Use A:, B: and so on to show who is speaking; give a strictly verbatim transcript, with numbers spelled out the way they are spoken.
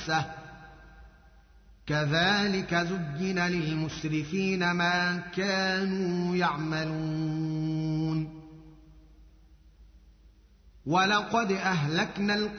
A: نفسه كذلك زين للمسرفين ما كانوا يعملون ولقد أهلكنا